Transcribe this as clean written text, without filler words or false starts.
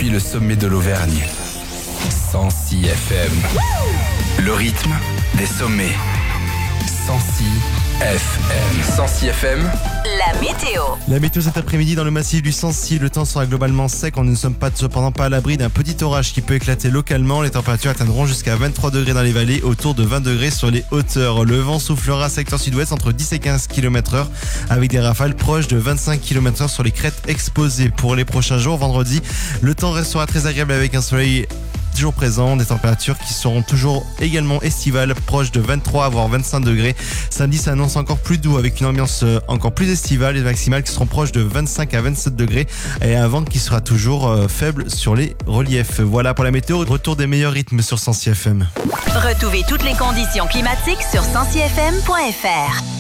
depuis le sommet de l'Auvergne. 106 FM. Le rythme des sommets. 106 FM. 106 FM. La météo. La météo cet après-midi dans le massif du Sancy, le temps sera globalement sec. On ne sommes cependant pas à l'abri d'un petit orage qui peut éclater localement. Les températures atteindront jusqu'à 23 degrés dans les vallées, autour de 20 degrés sur les hauteurs. Le vent soufflera secteur sud-ouest entre 10 et 15 km/h avec des rafales proches de 25 km/h sur les crêtes exposées. Pour les prochains jours, vendredi, le temps restera très agréable avec un soleil toujours présent, des températures qui seront toujours également estivales, proches de 23 voire 25 degrés. Samedi s'annonce encore plus doux avec une ambiance encore plus estivale, les maximales qui seront proches de 25 à 27 degrés et un vent qui sera toujours faible sur les reliefs. Voilà pour la météo, retour des meilleurs rythmes sur 106 FM. Retrouvez toutes les conditions climatiques sur 106fm.fr.